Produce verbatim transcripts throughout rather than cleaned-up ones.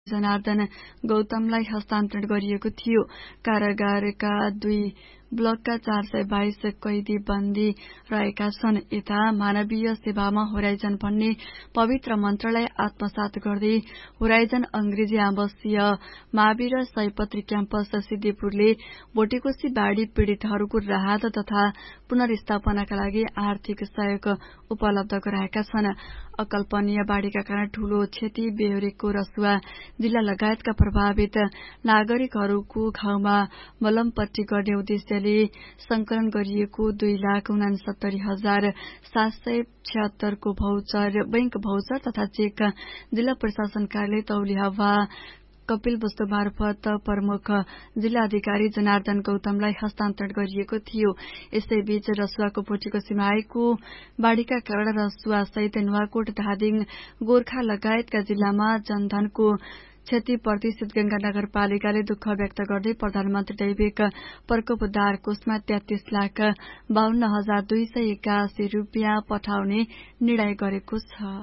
जनार्दन गौतमलाई हस्तान्तरण गरिएको थियो। कारागारका दुई ब्लकका चार सय बाइस कैदी बन्दी रहेका छन्। यता मानवीय सेवामा होराइजन भन्ने पवित्र मन्त्रलाई आत्मसात गर्दै होराइजन अंग्रेजी आवासीय मावि र सयपत्री क्याम्पस सिद्धिपुरले भोटेकोशी बाढ़ी पीड़ितहरूको राहत तथा पुनर्स्थापनाका लागि आर्थिक सहयोग उपलब्ध गराएका छन्। अकल्पनीय बाढ़ीका कारण ठूलो क्षति बेहोरेको रसुवा जिल्ला लगायतका प्रभावित नागरिकहरूको घाउमा मलमपट्टी गर्ने उद्देश्यले संकलन गरिएको दुई लाख उनासत्तरी हजार सात सय छिहत्तरको भौचर बैंक भौचर तथा चेक जिल्ला प्रशासन कार्यालय तौलिया वा कपिल वस्तु मार्फत प्रमुख जिल्ला अधिकारी जनार्दन गौतमलाई हस्तान्तरण गरिएको थियो। यसैबीच रसुवाको भोटेकोशीमा आएको बाढ़ीका कारण रसुवा सहित नुवाकोट धादिङ गोर्खा लगायतका जिल्लामा जनधनको क्षतिप्रति सिद्धगंगा नगरपालिकाले दुःख व्यक्त गर्दै प्रधानमन्त्री दैविक प्रकोप उद्धार कोषमा तेत्तीस लाख बाहन्न हजार दुई सय एकासी रूपियाँ पठाउने निर्णय गरेको छ।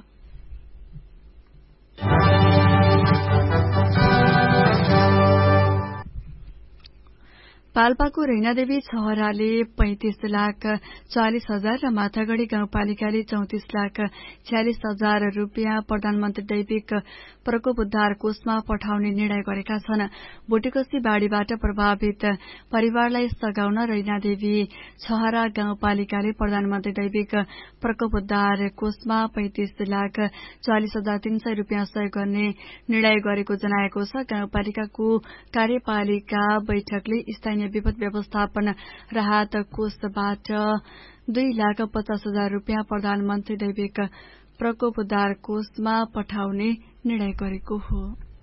पाल्पाको रैनादेवी छहराले पैंतिस लाख चालिस हजार र माथागढ़ी गाउँपालिकाले चौतिस लाख छ्यालिस हजार रूपियाँ प्रधानमन्त्री दैविक प्रकोप उद्धार कोषमा पठाउने निर्णय गरेका छन्। भोटेकोशी बाढ़ीबाट प्रभावित परिवारलाई सघाउन रैनादेवी छहरा गाउँपालिकाले प्रधानमन्त्री दैविक प्रकोप उद्धार कोषमा पैंतिस लाख चालिस हजार तीन सय रूपियाँ सहयोग गर्ने निर्णय गरेको जनाएको छ। गाउँपालिकाको कार्यपालिका बैठकले स्थानीय विपद व्यवस्थापन राहत कोषबाट दुई लाख पचास हजार रूपियाँ प्रधानमन्त्री दैविक प्रकोप उद्धार कोषमा पठाउने निर्णय गरेको हो।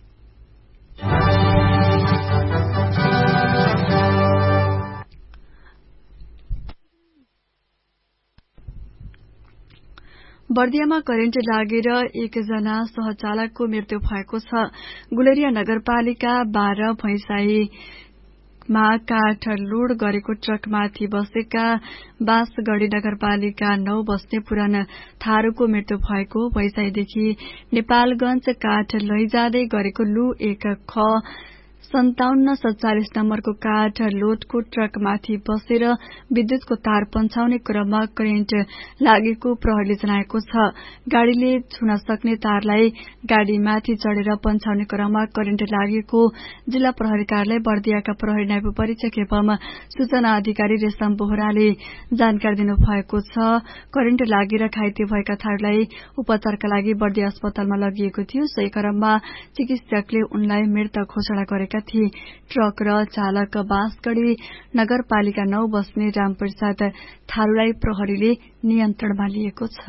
बर्दियामा करेन्ट लागेर एकजना सहचालकको मृत्यु भएको छ। गुलेरिया नगरपालिका बाह्र भैंसाई मा काठ लोड गरेको ट्रकमाथि बसेका बाँसगढ़ी नगरपालिका नौ बस्ने पुरान थारूको मृत्यु भएको। भैंसाईदेखि नेपालगंज काठ लैजाँदै गरेको लु एक ख सन्ताउन्न सत्तालिस नम्बरको काठ लोडको ट्रकमाथि बसेर विद्युतको तार पन्छाउने क्रममा करेन्ट लागेको प्रहरीले जनाएको छ। गाड़ीले छुन सक्ने तारलाई गाड़ीमाथि चढ़ेर पन्छाउने क्रममा करेन्ट लागेको जिल्ला प्रहरी कार्यालय बर्दियाका प्रहरी नायब परीक्षक एवं सूचना अधिकारी रेशम बोहराले जानकारी दिनुभएको छ। करेन्ट लागेर घाइते भएका थारूलाई उपचारका लागि बर्दिया अस्पतालमा लगिएको थियो। सोही क्रममा चिकित्सकले उनलाई मृत घोषणा गरेका थिए। ट्रक र चालक बाँसगढ़ी नगरपालिका नौ बस्ने रामप्रसाद थारूलाई प्रहरीले नियन्त्रणमा लिएको छ।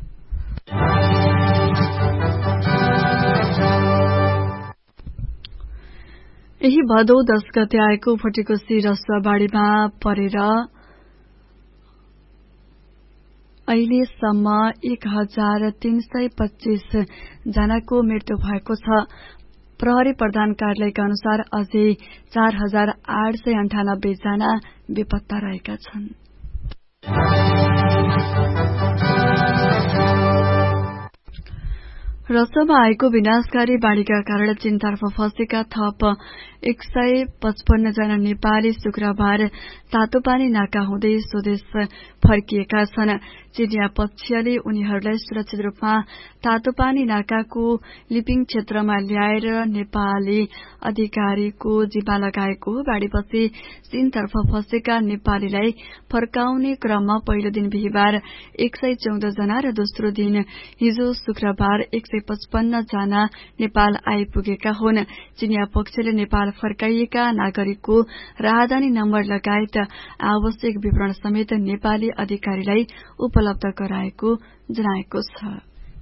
यही भदौ दश गते आएको भोटेकोशी रसुवा बाढ़ीमा परेर अहिलेसम्म एक हजार तीन सय पच्चीस जनाको मृत्यु भएको छ। प्रहरी प्रधान कार्यालयका अनुसार अझै चार हजार आठ सय अन्ठानब्बे जना बेपत्ता रहेका छन्। रसुवामा आएको विनाशकारी बाढ़ीका कारण चीनतर्फ फँसेका थप एक सय पचपन्न जना नेपाली शुक्रबार तातोपानी नाका हुँदै स्वदेश फर्किएका छन्। चीनिया पक्षले उनीहरूलाई सुरक्षित रूपमा तातोपानी नाकाको लिपिङ क्षेत्रमा ल्याएर नेपाली अधिकारीको जिम्मा लगाएको हो। बाढ़ीपछि चीनतर्फ फँसेका नेपालीलाई फर्काउने क्रममा पहिलो दिन बिहिबार एक सय चौध जना र दोस्रो दिन हिजो शुक्रबार एक सय पचपन्न जना नेपाल आइपुगेका हुन्। चीनिया पक्षले नेपाल फर्काइएका नागरिकको राहदानी नम्बर लगायत आवश्यक विवरण समेत नेपाली अधिकारीलाई उपलब्ध गराएको जनाएको छ।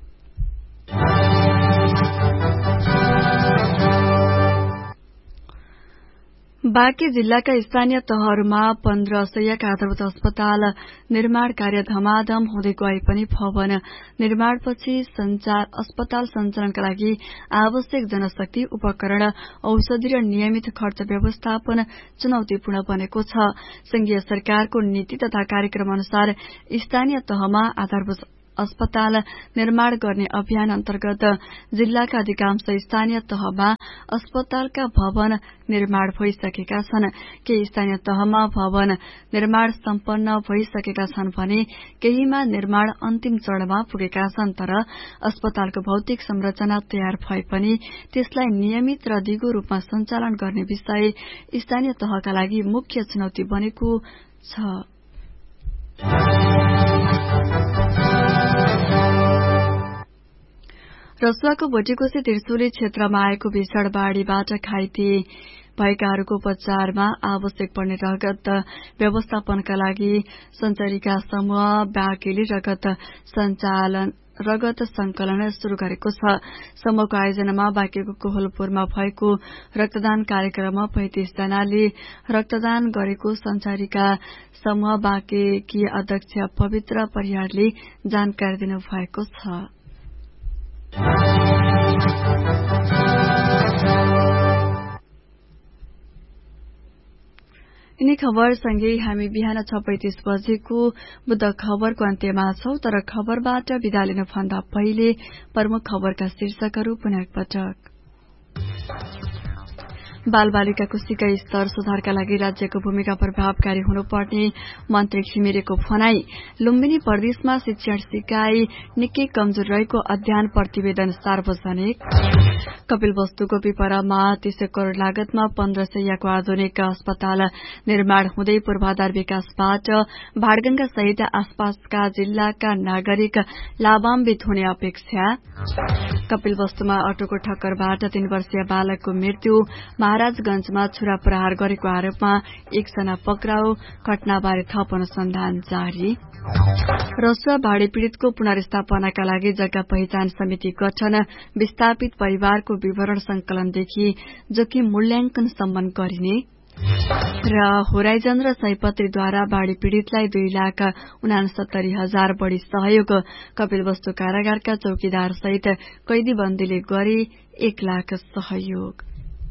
बाँकी जिल्लाका स्थानीय तहहरूमा पन्ध्र सयका आधारभूत अस्पताल निर्माण कार्य धमाधम हुँदै गए पनि भवन निर्माणपछि संचार अस्पताल सञ्चालनका लागि आवश्यक जनशक्ति उपकरण औषधि र नियमित खर्च व्यवस्थापन चुनौतीपूर्ण बनेको छ। संघीय सरकारको नीति तथा कार्यक्रम अनुसार स्थानीय तहमा आधारभूत अस्पताल निर्माण गर्ने अभियान अन्तर्गत जिल्लाका अधिकांश स्थानीय तहमा अस्पतालका भवन निर्माण भइसकेका छन्। केही स्थानीय तहमा भवन निर्माण सम्पन्न भइसकेका छन् भने केहीमा निर्माण अन्तिम चरणमा पुगेका छन्। तर अस्पतालको भौतिक संरचना तयार भए पनि त्यसलाई नियमित र दिगो रूपमा सञ्चालन गर्ने विषय स्थानीय तहका लागि मुख्य चुनौती बनेको छ। रसुवाको भोटेकोशी त्रिशुली क्षेत्रमा आएको भीषण बाढ़ीबाट घाइते भएकाहरूको उपचारमा आवश्यक पर्ने रगत व्यवस्थापनका लागि सञ्चारीका समूह बाँकेले रगत सञ्चालन रगत संकलन शुरू गरेको छ। समूहको आयोजनामा बाँकेको कोहलपुरमा भएको रक्तदान कार्यक्रममा पैंतिस जनाले रक्तदान गरेको सञ्चारीका समूह बाँकेकी अध्यक्ष पवित्र परियारले जानकारी दिनुभएको छ। यिनी खबरसँगै हामी बिहान छ पैंतिस बजेको बुद्ध खबरको अन्त्यमा छौं। तर खबरबाट विदा लिनुभन्दा पहिले प्रमुख खबरका शीर्षकहरू पुनः एकपटक। बाल बालिकाको सिकाइ स्तर सुधारका लागि राज्यको भूमिका प्रभावकारी हुनुपर्ने मन्त्री घिमिरेको भनाई। लुम्बिनी प्रदेशमा शिक्षण सिकाइ निकै कमजोर रहेको अध्ययन प्रतिवेदन सार्वजनिक। कपिलवस्तुको पिपरामा तीस करोड़ लागतमा पन्ध्र सयको आधुनिक अस्पताल निर्माण हुँदै पूर्वाधार विकासबाट भाडगंगा सहित आसपासका जिल्लाका नागरिक लाभान्वित हुने अपेक्षा। कपिलवस्तुमा अटोको ठक्करबाट तीन वर्षीय बालकको मृत्यु। महाराजगंजमा छुरा प्रहार गरेको आरोपमा एकजना पक्राउ। घटनाबारे थप अनुसन्धान जारी। रसुवा बाढ़ी पीड़ितको पुनर्स्थापनाका लागि जग्गा पहिचान समिति गठन। विस्थापित परिवारको विवरण संकलनदेखि जोखिम मूल्याङ्कन सम्म गरिने। र होराइजन र सयपत्रीद्वारा बाढ़ी पीड़ितलाई दुई लाख उनासत्तरी हजार बढ़ी सहयोग। कपिलवस्तु कारागारका चौकीदार सहित कैदीबन्दीले गरे एक लाख सहयोग।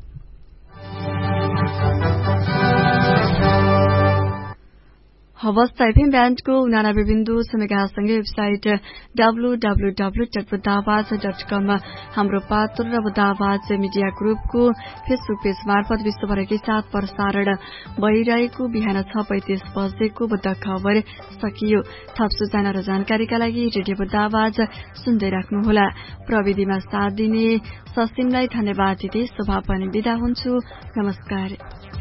हवस् एफएम ब्यान्डको उनानब्बे बिन्दु मेगासँगै website W W W dot बुद्धावाज dot कम हाम्रो पात्र र बुद्धावाज मिडिया ग्रुपको फेसबुक पेज मार्फत विश्वभरकै साथ प्रसारण भइरहेको बिहान छ पैंतिस बजेको बुद्ध खबर सकियो। थप सूचना र जानकारीका लागि रेडियो बुद्धावाज सुन्दै राख्नुहोला। प्रविधिमा साथ दिने ससिमलाई धन्यवाद दिँदै शोभा पनि बिदा हुन्छु। नमस्कार।